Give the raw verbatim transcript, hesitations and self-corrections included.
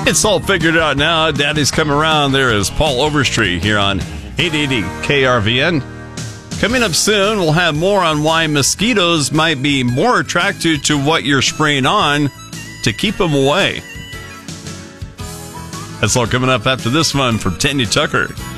It's all figured out now. Daddy's coming around. There is Paul Overstreet here on eight eighty K R V N. Coming up soon, we'll have more on why mosquitoes might be more attracted to what you're spraying on to keep them away. That's all coming up after this one from Tanya Tucker.